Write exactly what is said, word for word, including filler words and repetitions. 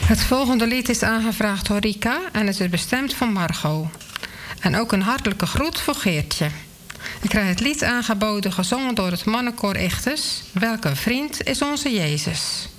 Het volgende lied is aangevraagd door Rika en het is bestemd voor Margot. En ook een hartelijke groet voor Geertje. Ik krijg het lied aangeboden gezongen door het mannenkoor Echtes. Welke vriend is onze Jezus?